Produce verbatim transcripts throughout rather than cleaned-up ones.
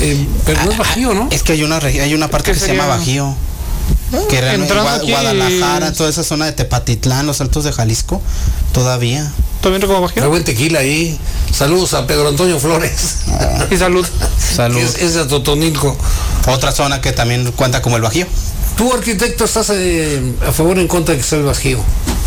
eh, pero no es Bajío, ¿no? Es que hay una hay una parte que se llama Bajío. Que era en Guadalajara, toda esa zona de Tepatitlán, los Altos de Jalisco, todavía. ¿Todavía como Bajío? Hay buen tequila ahí. Saludos a Pedro Antonio Flores. Ah. Y salud. Salud. Es, es de Totonilco. Otra zona que también cuenta como el Bajío. ¿Tú, arquitecto, estás eh, a favor o en contra de que sea el Bajío?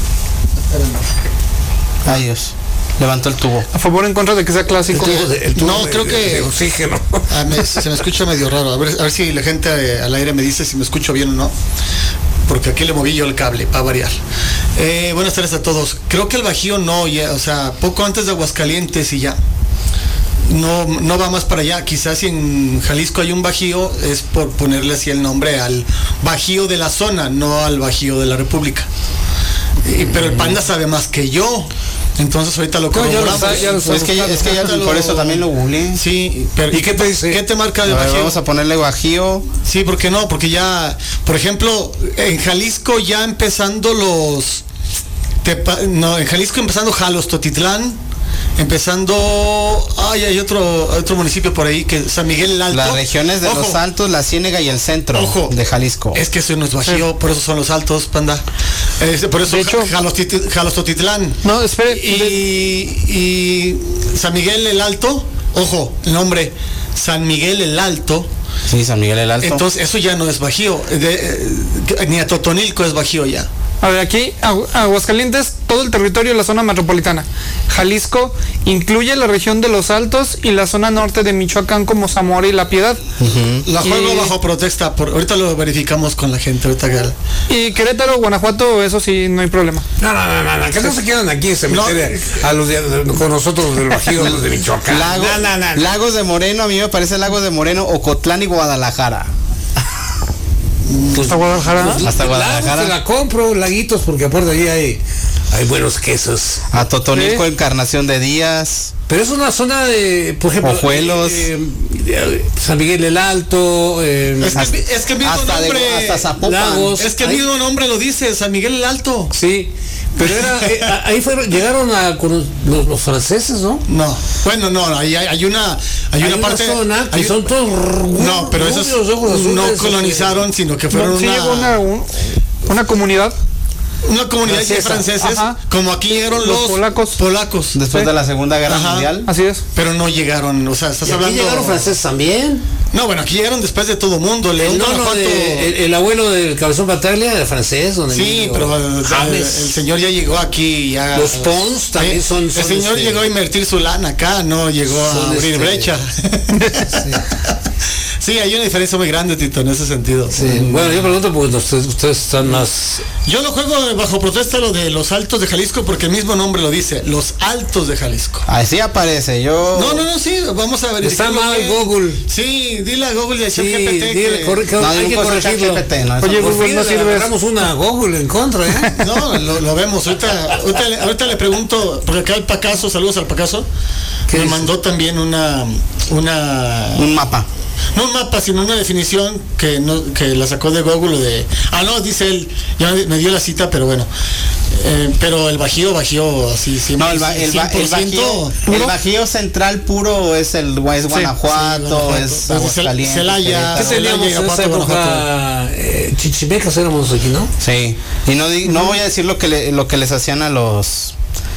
Ay, Dios. Levantó el tubo. ¿A favor o en contra de que sea clásico? El tubo de, el tubo no, de, creo que... De, de oxígeno. Ah, me, se me escucha medio raro. A ver, a ver si la gente eh, al aire me dice si me escucho bien o no. Porque aquí le moví yo el cable, para variar. Eh, buenas tardes a todos. Creo que el Bajío no, ya, o sea, poco antes de Aguascalientes y ya. No, no va más para allá. Quizás si en Jalisco hay un Bajío, es por ponerle así el nombre al Bajío de la zona, no al Bajío de la República. Y, pero el Panda sabe más que yo. Entonces ahorita lo corroboramos. No, ya lo sé, ya lo es que, es que ya lo, por eso también lo googleé. Sí, pero ¿y qué te dice? ¿Qué te marca de a ver, Bajío? Vamos a ponerle Bajío. Sí, ¿por qué no? Porque ya, por ejemplo, en Jalisco ya empezando los... Tepa, no, en Jalisco empezando Jalos, Totitlán, empezando... Ay, hay otro otro municipio por ahí, que San Miguel el Alto. Las regiones de Ojo. Los Altos, la Ciénega y el centro Ojo. De Jalisco. Es que eso no es Bajío, sí. Por eso son los Altos, Panda. Eh, por eso hecho, Jalos, Jalos Totitlán. No, espere. Y, y San Miguel el Alto, ojo, el nombre, San Miguel el Alto. Sí, San Miguel el Alto. Entonces eso ya no es Bajío, de, eh, ni a Totonilco es Bajío ya. A ver, aquí Aguascalientes, todo el territorio de la zona metropolitana. Jalisco incluye la región de los Altos y la zona norte de Michoacán como Zamora y La Piedad. Uh-huh. La juego y, bajo protesta, por, ahorita lo verificamos con la gente. Ahorita que... Y Querétaro, Guanajuato, eso sí, no hay problema. No, no, no, no, no que no se quedan aquí, se no. meten a los de, con nosotros del Bajío, los de Michoacán. Lago, no, no, no, no. Lagos de Moreno, a mí me parece Lagos de Moreno, Ocotlán y Guadalajara. Pues, hasta Guadalajara. Pues, hasta Guadalajara. Se la compro, Laguitos, porque aparte ahí hay, hay buenos quesos. A Totonilco, ¿sí? Encarnación de Díaz. Pero es una zona de, por ejemplo, Ojuelos, eh, eh, San Miguel el Alto, eh, es, que, es que el mismo hasta nombre, de, hasta Zapopan. Lagos, es que el mismo nombre lo dice, San Miguel el Alto. Sí. Pero era, eh, ahí fueron, llegaron a con los, los franceses, ¿no? No, bueno, no, ahí hay, hay una hay, hay una parte zona que hay, son todos no, pero esos no colonizaron, sino que fueron no, sí, una, una, un, una comunidad una comunidad de franceses, Ajá. como aquí llegaron los, los polacos polacos después sí. de la Segunda Guerra Ajá. Mundial. Así es. Pero no llegaron, o sea, estás ¿Y aquí hablando llegaron franceses también? No, bueno, aquí llegaron después de todo mundo. El, no, no, de, el, el abuelo del Cabezón Bataglia era francés. Donde sí, pero el, el señor ya llegó aquí. Ya, los Pons también son, son... El señor este, llegó a invertir su lana acá, no llegó a abrir este, brecha. Sí. Sí, hay una diferencia muy grande, Tito, en ese sentido. Sí. Mm. Bueno, yo pregunto porque ustedes, ustedes están más... Yo lo juego bajo protesta lo de los Altos de Jalisco porque el mismo nombre lo dice, los Altos de Jalisco. Así aparece, yo... No, no, no, sí, vamos a verificar. Está mal que... Google. Sí, dile a Google y a sí, ChatGPT dile, que... corre, que no, hay que corregirlo. G P T, no, Oye, Google no sirve. Agarramos una Google en contra, ¿eh? No, lo, lo vemos. Ahorita, ahorita, le, ahorita le pregunto, porque acá el Pacaso, saludos al Pacaso, que me dice? mandó también una... una un mapa. No un mapa, sino una definición que no que la sacó de Google de... Ah, no, dice él, ya me dio la cita, pero bueno. Eh, pero el Bajío, Bajío, así, siempre. No, el, ba, el, ba, el, bajío, el Bajío central puro es el es sí, Guanajuato, sí, es Aguascalientes, Celaya. ¿Qué teníamos en esa época? Eh, chichimecas éramos aquí, ¿no? Sí. Y no, no voy a decir lo que le, lo que les hacían a los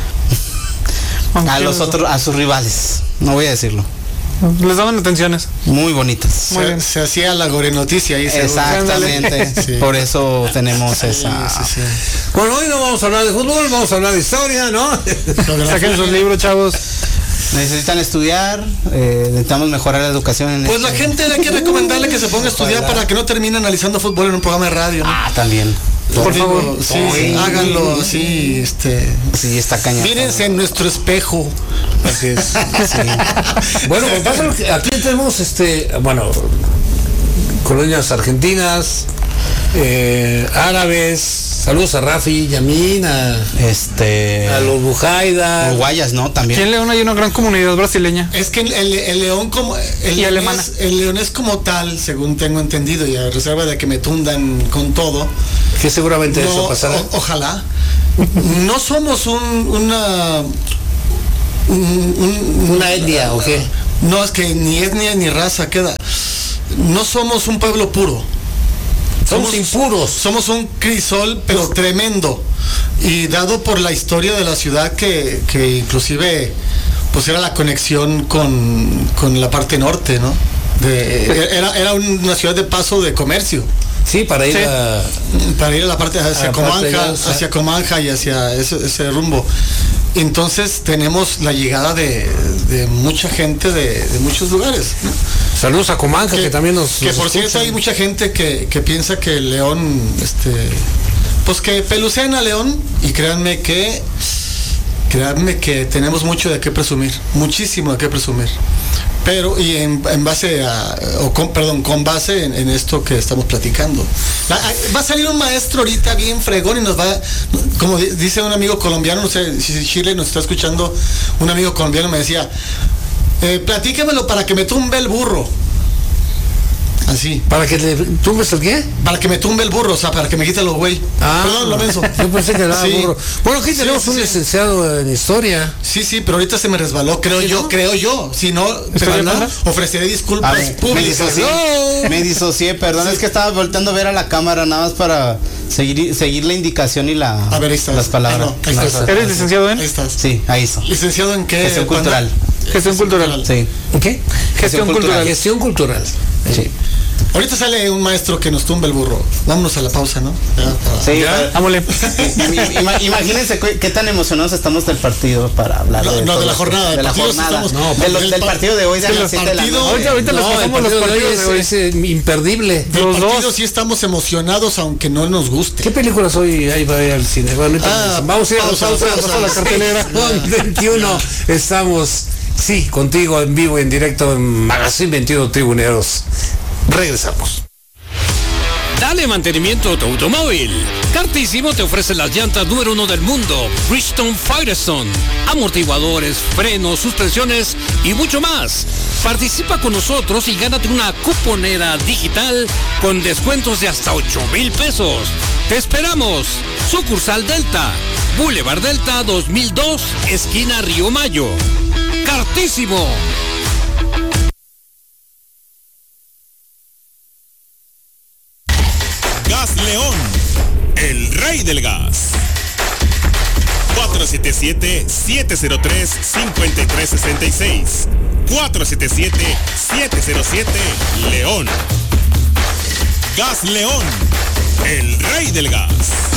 a los otros, a sus rivales. No voy a decirlo. Les daban atenciones. Muy bonitas. Muy se, se hacía la gorenoticia ahí. Exactamente. Sí. Por eso tenemos sí, esa. Sí, sí. Bueno, hoy no vamos a hablar de fútbol, vamos a hablar de historia, ¿no? Saquen sus libros, chavos. Necesitan estudiar, eh, necesitamos mejorar la educación. En pues este... la gente hay que recomendarle que se ponga a estudiar para que no termine analizando fútbol en un programa de radio, ¿no? Ah, también. Por favor, sí, sí, háganlo así, este. Sí, está cañón. Mírense en nuestro espejo. Así es. Sí. Bueno, aquí tenemos este, bueno, colonias argentinas, eh, árabes. Saludos a Rafi, Yamin, a, este, a los Bujaida. Uruguayas, ¿no? También. Aquí en León hay una gran comunidad brasileña. Es que el, el, el León como... El y alemana. Es, el León es como tal, según tengo entendido, y a reserva de que me tundan con todo. Que seguramente no, eso pasará. O, ojalá. No somos un, una... Un, un, ¿Una etnia o qué? no es que ni etnia ni raza queda. No somos un pueblo puro. Somos, somos impuros. Somos un crisol, pero tremendo. Y dado por la historia de la ciudad que, que inclusive pues era la conexión con, con la parte norte, ¿no? De, era, era una ciudad de paso de comercio. Sí, para ir sí. a... Para ir a la parte hacia la Comanja, parte hacia Comanja y hacia ese, ese rumbo. Entonces tenemos la llegada de, de mucha gente de, de muchos lugares, ¿no? Saludos a Comanja, que, que también nos... Que nos por escuchan. cierto hay mucha gente que, que piensa que León, este... pues que pelucean a León, y créanme que... Créanme que tenemos mucho de qué presumir, muchísimo de qué presumir. Pero, y en, en base a, o con, perdón, con base en, en esto que estamos platicando. La, va a salir un maestro ahorita bien fregón y nos va, como dice un amigo colombiano, no sé si Chile nos está escuchando, un amigo colombiano me decía, eh, platícamelo para que me tumbe el burro. Así. ¿Para que le tumbes el qué? Para que me tumbe el burro, o sea, para que me quite los güey. Ah, perdón, lo menso. Yo pensé que era sí. burro. Bueno, aquí tenemos sí, un sí. licenciado en historia. Sí, sí, pero ahorita se me resbaló, creo ¿Sí, yo, no? creo yo. Si no, perdón, ofreceré disculpas ver, públicas. Me disocié, No. me disocié, perdón, Sí. es que estaba volteando a ver a la cámara nada más para seguir, seguir la indicación y la, A ver, ahí estás. las palabras. Ah, no, ahí estás. ¿Eres licenciado en? Ahí estás. Sí, ahí hizo. ¿Licenciado en qué? Gestión cultural. Gestión cultural. Sí. ¿Qué? Gestión cultural. Gestión cultural. Sí. Ahorita sale un maestro que nos tumba el burro. Vámonos a la pausa, ¿no? Ya, para- Sí, Ya, vámonos. Ima- imagínense qué, qué tan emocionados estamos del partido para hablar No, de, no, todo de la esto. jornada, de del la partido sí jornada, estamos- no, del de los- del pa- partido de hoy de de las los siete de la partidos- noche. Ahorita, ahorita les No, el pasamos los partido de hoy partidos es, de hoy. es, eh, imperdible. Del los partido dos. sí estamos emocionados, aunque no nos guste. ¿Qué películas hoy hay para ir al cine? Bueno, ahorita Ah, me dicen, vamos a ir a la pausa, pausa, pausa. vamos a la cartelera. veintiuno, estamos, sí, contigo en vivo, en directo en Magazine veintiuno Tribuneros. Regresamos. Dale mantenimiento a tu automóvil. Cartísimo te ofrece las llantas número uno del mundo, Bridgestone Firestone, amortiguadores, frenos, suspensiones y mucho más. Participa con nosotros y gánate una cuponera digital con descuentos de hasta ocho mil pesos. Te esperamos. Sucursal Delta, Boulevard Delta dos mil dos, esquina Río Mayo. Cartísimo. Gas León, el rey del gas. cuatro siete siete, siete cero tres, cinco tres seis seis. cuatro siete siete, siete cero siete, León. Gas León, el rey del gas.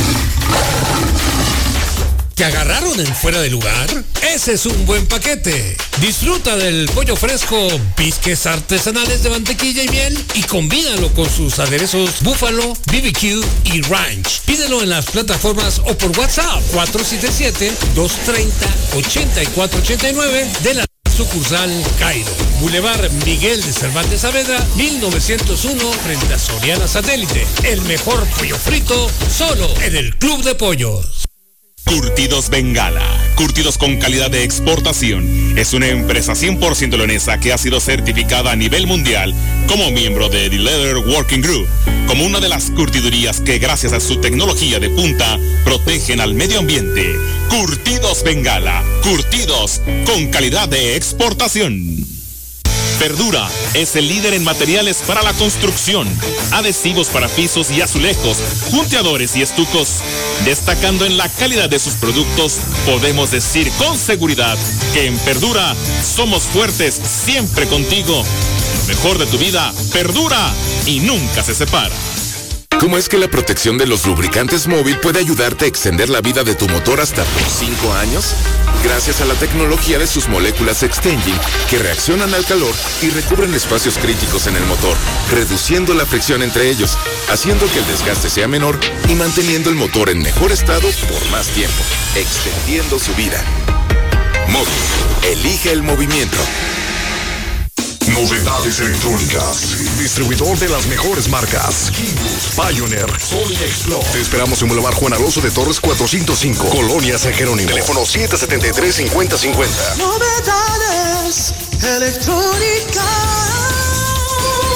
¿Te agarraron en fuera de lugar? Ese es un buen paquete. Disfruta del pollo fresco, bisques artesanales de mantequilla y miel y combínalo con sus aderezos búfalo, B B Q y ranch. Pídelo en las plataformas o por WhatsApp cuatro siete siete, dos tres cero, ocho cuatro ocho nueve de la sucursal Cairo. Boulevard Miguel de Cervantes Saavedra, mil novecientos uno, frente a Soriana Satélite. El mejor pollo frito solo en el Club de Pollos. Curtidos Bengala, curtidos con calidad de exportación. Es una empresa cien por ciento leonesa que ha sido certificada a nivel mundial como miembro de The Leather Working Group, como una de las curtidurías que gracias a su tecnología de punta protegen al medio ambiente. Curtidos Bengala, curtidos con calidad de exportación. Verdura es el líder en materiales para la construcción, adhesivos para pisos y azulejos, junteadores y estucos. Destacando en la calidad de sus productos, podemos decir con seguridad que en Verdura somos fuertes siempre contigo. Lo mejor de tu vida perdura y nunca se separa. ¿Cómo es que la protección de los lubricantes móvil puede ayudarte a extender la vida de tu motor hasta por cinco años? Gracias a la tecnología de sus moléculas Extending, que reaccionan al calor y recubren espacios críticos en el motor, reduciendo la fricción entre ellos, haciendo que el desgaste sea menor y manteniendo el motor en mejor estado por más tiempo, extendiendo su vida. Móvil, elige el movimiento. Novedades electrónicas. Distribuidor de las mejores marcas. Kimbus, Pioneer, Sony Explore. Te esperamos en Boulevard Juan Alonso de Torres cuatrocientos cinco, Colonia San Jerónimo. Teléfono siete siete tres, cinco cero cinco cero. Novedades electrónicas.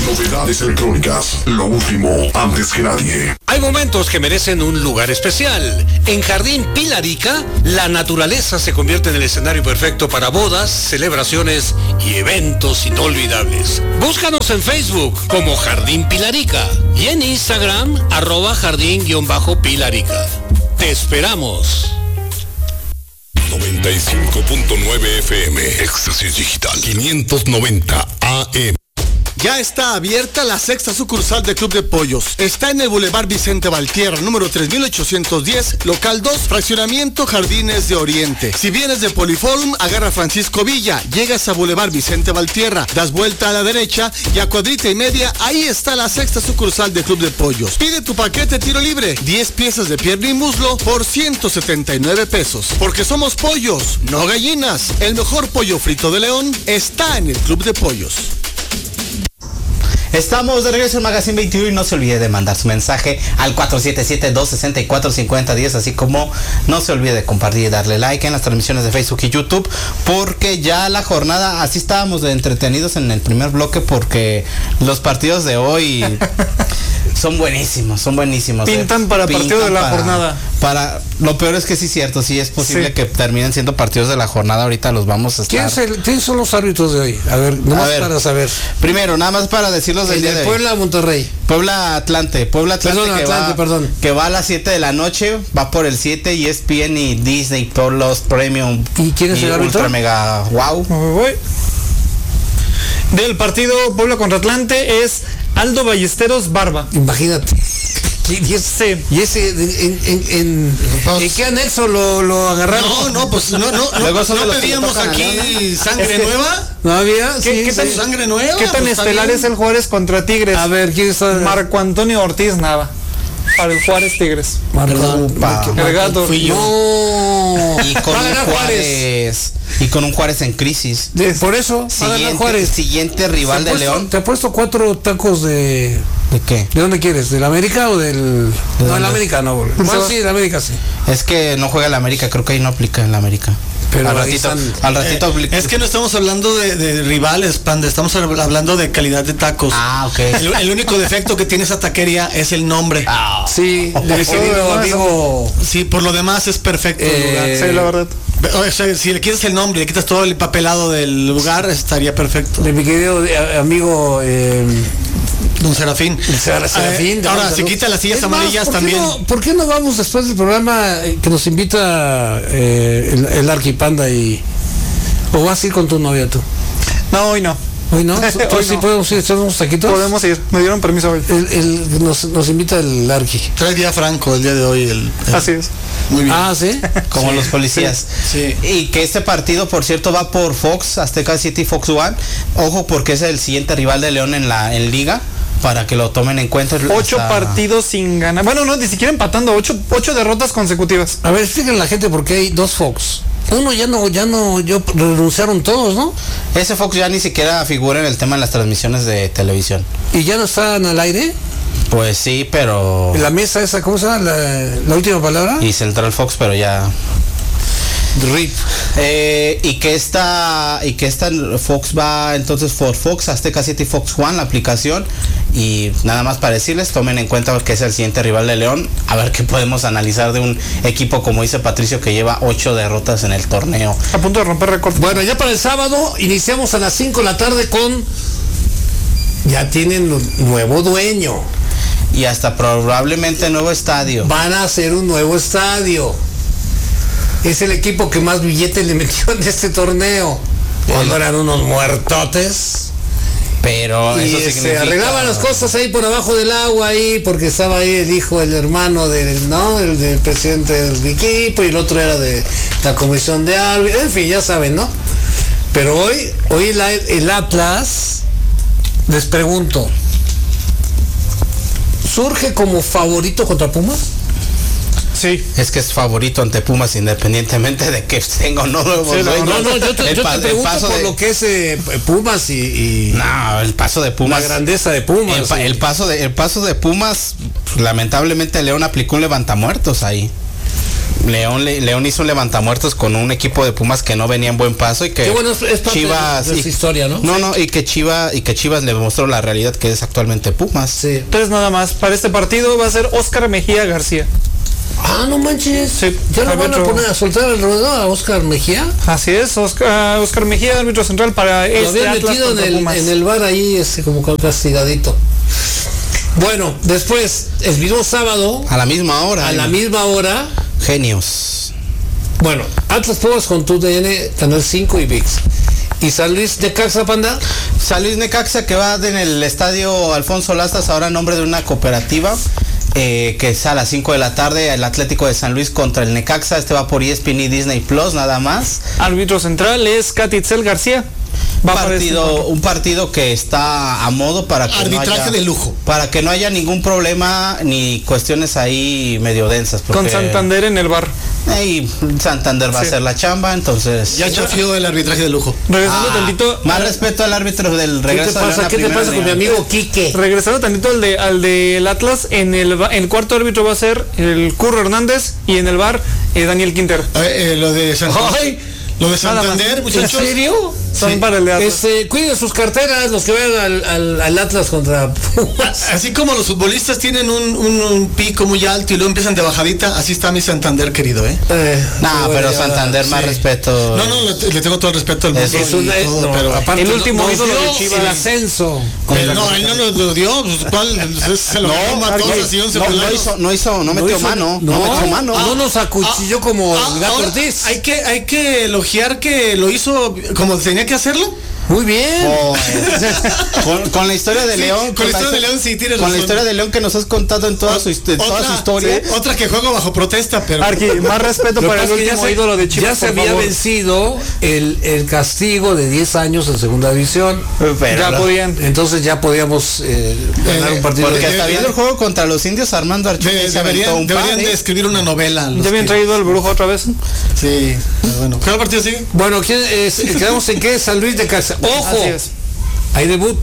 Novedades electrónicas, lo último antes que nadie. Hay momentos que merecen un lugar especial. En Jardín Pilarica, la naturaleza se convierte en el escenario perfecto para bodas, celebraciones y eventos inolvidables. Búscanos en Facebook como Jardín Pilarica y en Instagram arroba jardín-pilarica. Te esperamos. noventa y cinco punto nueve F M, Éxtasis Digital, quinientos noventa A M. Ya está abierta la sexta sucursal de Club de Pollos. Está en el Boulevard Vicente Valtierra, número tres mil ochocientos diez, local dos, fraccionamiento Jardines de Oriente. Si vienes de Poliforum, agarra Francisco Villa, llegas a Boulevard Vicente Valtierra, das vuelta a la derecha y a cuadrita y media, ahí está la sexta sucursal de Club de Pollos. Pide tu paquete tiro libre, diez piezas de pierna y muslo por ciento setenta y nueve pesos. Porque somos pollos, no gallinas. El mejor pollo frito de León está en el Club de Pollos. Estamos de regreso en Magazine veintiuno y no se olvide de mandar su mensaje al cuatro siete siete, dos seis cuatro, cinco cero uno cero, así como no se olvide de compartir y darle like en las transmisiones de Facebook y YouTube, porque ya la jornada, así estábamos de entretenidos en el primer bloque, porque los partidos de hoy son buenísimos, son buenísimos. Pintan eh. para Pintan partido de la para, jornada. Para, lo peor es que sí es cierto, sí es posible sí. que terminen siendo partidos de la jornada, ahorita los vamos a estar. ¿Quién, es el, ¿quién son los árbitros de hoy? A ver, nomás a ver, para saber. Primero, nada más para decirlos del el día de, de Puebla, Monterrey. Puebla Atlante, Puebla Atlante, perdón, que, Atlante va, perdón. que va a las siete de la noche, va por el siete y E S P N y Disney por los Premium. ¿Y quién es el árbitro? Ultra Mega Wow. Voy. Del partido Puebla contra Atlante es Aldo Ballesteros Barba. Imagínate. Y ese, y ese en, en, en, ¿en qué anexo lo, lo agarraron? No, no, pues no, no, no, no pedíamos aquí sangre es que, nueva. ¿No había? ¿Qué, sí, ¿qué tan, sí. sangre nueva? ¿Qué tan pues estelar es el Juárez contra Tigres? A ver, ¿quién está? Marco Antonio Ortiz Nava. Para el Juárez Tigres. Marco, el gato. Fui yo. No. Y con un Juárez. Y con un Juárez en crisis. De, por eso, siguiente, Juárez. siguiente rival de puesto, León. Te ha puesto cuatro tacos de... ¿De qué? ¿De dónde quieres? ¿Del América o del...? ¿De no, el América no. Bueno, sí, el América sí. Es que no juega el América, creo que ahí no aplica en la América. Pero al ratito, están, al ratito eh, es que no estamos hablando de, de rivales, Panda, estamos hablando de calidad de tacos. Ah, ok. El, el único defecto que tiene esa taquería es el nombre. Ah, sí, le querido amigo. Sí, por lo demás es perfecto el lugar. Eh, sí, la verdad. O sea, si le quitas el nombre, le quitas todo el papelado del lugar, estaría perfecto. De mi querido amigo eh, Don Serafín. Serafín. Eh, ahora, se quita las sillas es amarillas más, ¿por también. No, ¿Por qué no vamos después del programa que nos invita eh, el, el Arquipanda y... ¿O vas a ir con tu novia tú? No, hoy no. Hoy no. ¿Hoy sí no. podemos ir a echar unos taquitos? Podemos ir. Me dieron permiso hoy. El, el, nos, nos invita el Arqui. Trae día franco el día de hoy. El, el... Así es. Muy bien. Ah, ¿sí? Como sí, los policías. Sí. Y que este partido, por cierto, va por Fox, Azteca City, Fox One. Ojo, porque es el siguiente rival de León en la en Liga. Para que lo tomen en cuenta. Ocho hasta... partidos sin ganar. Bueno, no, ni siquiera empatando. Ocho, ocho derrotas consecutivas. A ver, explíquenle a la gente por qué hay dos Fox. Uno ya no, ya no, yo renunciaron todos, ¿no? Ese Fox ya ni siquiera figura en el tema de las transmisiones de televisión. ¿Y ya no están al aire? Pues sí, pero... La mesa esa, ¿cómo se llama? La, la última palabra. Y Central Fox, pero ya... R I P. Eh, y que esta y que esta Fox va entonces por Fox, Azteca City, Fox One, la aplicación. Y nada más para decirles, tomen en cuenta que es el siguiente rival de León. A ver qué podemos analizar de un equipo, como dice Patricio, que lleva ocho derrotas en el torneo. A punto de romper récord. Bueno, ya para el sábado iniciamos a las cinco de la tarde con... Ya tienen nuevo dueño. Y hasta probablemente nuevo estadio. Van a hacer un nuevo estadio. Es el equipo que más billetes le metió en este torneo. Cuando eran unos muertotes. Pero y eso se significa... arreglaban las cosas ahí por abajo del agua ahí, porque estaba ahí el hijo, el hermano del, ¿no? El del presidente del equipo, y el otro era de la comisión de árbitros, en fin, ya saben, ¿no? Pero hoy, hoy la, el Atlas, les pregunto, ¿surge como favorito contra Pumas? Sí. Es que es favorito ante Pumas independientemente de que tenga o no nuevos sí, dueños. No, no, yo te, el yo pa, te pregunto el paso por de, lo que es eh, Pumas y, y... No, el paso de Pumas. La grandeza de Pumas. El, pa, el, paso, de, el paso de Pumas, lamentablemente León aplicó un levantamuertos ahí. León, León hizo un levantamuertos con un equipo de Pumas que no venía en buen paso y que Qué bueno, es, es parte Chivas de, de su y, historia, ¿no? No, no, y que Chivas y que Chivas le mostró la realidad que es actualmente Pumas. Sí. Tres nada más. Para este partido va a ser Óscar Mejía García. Ah, no manches. Sí, ¿Ya lo van a árbitro. poner a soltar el ruedo a Óscar Mejía? Así es, Óscar, Óscar Mejía, árbitro central para Lo este habían Atlas metido en contra el, Pumas. en el bar ahí, este, como castigadito. Bueno, después, el mismo sábado, A la misma hora. a la ¿no? misma hora, Genios. bueno, Atlas Pumas con tu D N, Canal cinco y V I X. ¿Y San Luis de Caxa, Panda? San Luis Necaxa, que va en el estadio Alfonso Lastras, ahora en nombre de una cooperativa, eh, que es a las cinco de la tarde, el Atlético de San Luis contra el Necaxa. Este va por E S P N y Disney Plus, nada más. Árbitro central es Catitzel García. Va para este Partido, encuentro. un partido que está a modo para que no Arbitraje haya, de lujo. para que no haya ningún problema ni cuestiones ahí medio densas. Con porque, Santander en el bar. eh, y Santander va Sí. a hacer la chamba, entonces. Ya chafió el arbitraje de lujo. Regresando Ah, tantito. más respeto al árbitro del ¿Qué te regreso de León pasa? a ¿Qué te primera pasa con mi división. amigo Quique? Regresando tantito al de al del Atlas, en el, va- el cuarto árbitro va a ser el Curro Hernández y en el bar eh, Daniel Quinter. Eh, eh, lo de Santander. Ay, Lo de nada más. Santander, ¿en muchachos. serio? Son Sí. para el de Atlas. Este, cuiden sus carteras, los que vayan al, al, al Atlas contra Pumas. Así como los futbolistas tienen un, un, un pico muy alto y luego empiezan de bajadita, así está mi Santander, querido, ¿eh? Eh, No, bueno, pero ya- Santander, más sí. respeto. No, no, le, le tengo todo el respeto al mundo. Es- Es un, y eh, todo, no, pero, aparte El no- último nos ídolo de dio Chivas. el ascenso. pero no, él no lo, lo dio. Pues, ¿cuál? Se lo dio, mató, Oye, así, once no, no pelados. hizo, no hizo, no metió hizo- mano, no, no, metió mano. no nos acuchilló como Ah, el Gato ahora Ortiz. Hay que, hay que elogiar que lo hizo como tenía que hacerlo. Muy bien. Oh, eh. con, con la historia de Sí, León, con la historia de León, sí, tienes con la razón. historia de León que nos has contado en toda su, hist- en toda su historia. sí, otra que juego bajo protesta, pero Arqui, más respeto Lo para que el pasa es que último ya se- ídolo de Chivas. Ya se por había favor. vencido el, el castigo de diez años en segunda división. Pero Ya la- podían. Entonces ya podíamos eh, ganar Eh, un partido. Porque de- hasta viendo el juego contra los indios, Armando Archundia de- se aventó deberían, un deberían par, de ¿eh? escribir una novela. los Ya habían que- traído al brujo otra vez. Sí, pero bueno. ¿Qué partido sigue? Bueno, ¿quién es? Quedamos en que San Luis de Caxa. ¡Ojo! Así es. Hay debut.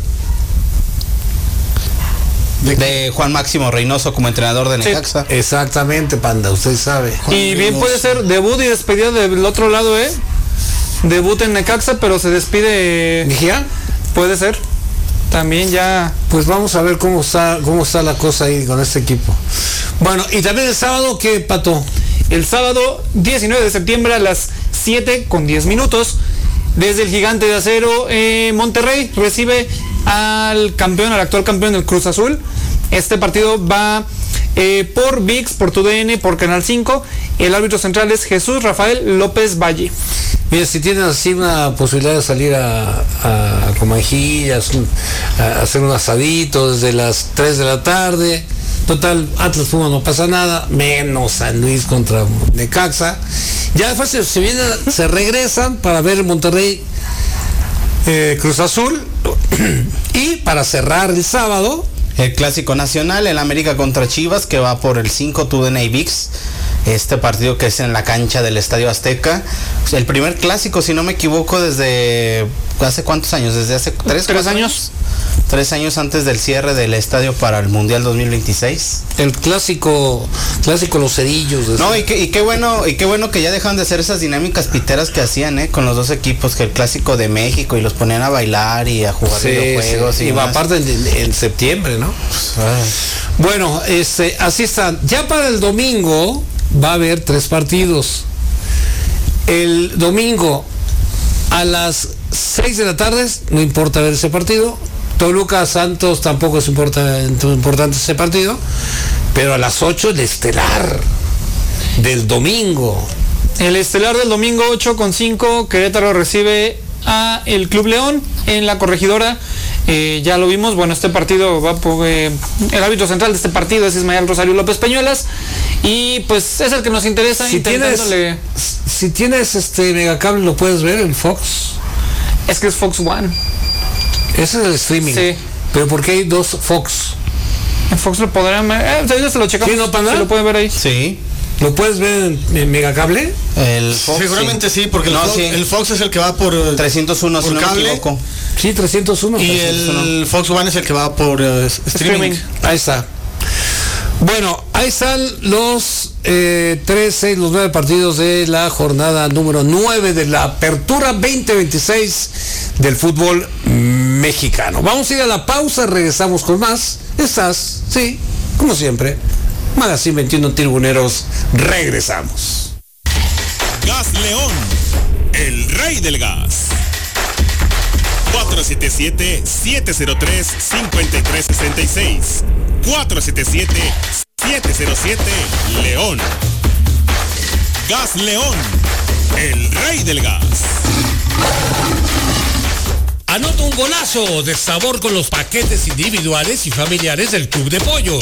De Juan Máximo Reynoso como entrenador de Sí. Necaxa. Exactamente, Panda, usted sabe. Y bien puede ser debut y despedida del otro lado, ¿eh? Debut en Necaxa, pero se despide. ¿Mejía? Puede ser. También ya. Pues vamos a ver cómo está, cómo está la cosa ahí con este equipo. Bueno, y también el sábado, ¿qué, Pato? El sábado diecinueve de septiembre a las siete con diez minutos. Desde el Gigante de Acero, eh, Monterrey recibe al campeón, al actual campeón del Cruz Azul. Este partido va eh, por V I X, por T U D N, por Canal cinco. El árbitro central es Jesús Rafael López Valle. Mira, si tienes así una posibilidad de salir a, a Comanjillas, un- a hacer un asadito desde las tres de la tarde, total, Atlas Pumas no pasa nada, menos San Luis contra Necaxa. Ya después se, se vienen, se regresan para ver Monterrey eh, Cruz Azul y para cerrar el sábado. El clásico nacional, el América contra Chivas, que va por el cinco T U D N y V I X. Este partido que es en la cancha del Estadio Azteca. El primer clásico, si no me equivoco, desde hace cuántos años, desde hace tres, Tres cuatro años. Tres años antes del cierre del estadio para el Mundial dos mil veintiséis. El clásico, clásico Los Cerillos. No, y qué, y qué bueno, y qué bueno que ya dejaron de hacer esas dinámicas piteras que hacían, eh, con los dos equipos, que el clásico de México y los ponían a bailar y a jugar Sí, videojuegos sí. y Y va más. aparte en, en septiembre, ¿no? Ay. Bueno, este, así están. Ya para el domingo va a haber tres partidos. El domingo a las seis de la tarde, no importa ver ese partido. Toluca Santos tampoco es importa- importante ese partido. Pero a las ocho el estelar del domingo. El estelar del domingo ocho con cinco, Querétaro recibe a el Club León en la Corregidora. Eh, ya lo vimos, bueno, este partido va por, eh, el árbitro central de este partido es Ismael Rosario López Peñuelas y pues es el que nos interesa. Si tienes, intentándole- si tienes este megacable lo puedes ver en Fox. Es que es Fox One. Ese es el streaming. Sí. Pero ¿por qué hay dos Fox? En Fox lo podrán ver. Eh, ahorita se lo checamos. ¿Sí, no, Panda? Si lo pueden ver ahí. Sí. ¿Lo puedes ver en, en megacable? El Fox, Seguramente sí, porque No, el, Fox, sí. el Fox es el que va por eh, trescientos uno, si por no me cable. equivoco. Sí, trescientos uno. Y el Fox One es el que va por eh, streaming. Streaming. Ahí está. Bueno, Ahí están los eh, tres, seis, los nueve partidos de la jornada número nueve de la Apertura veinte veintiséis del fútbol mexicano. Vamos a ir a la pausa, regresamos con más. Estás, sí, como siempre, Magazine veintiuno Tribuneros, regresamos. Gas León, el rey del gas. cuatro siete siete, siete cero tres, cinco tres seis seis. cuatro siete siete, siete cero siete, León. Gas León, el rey del gas. Anota un golazo de sabor con los paquetes individuales y familiares del Club de Pollo.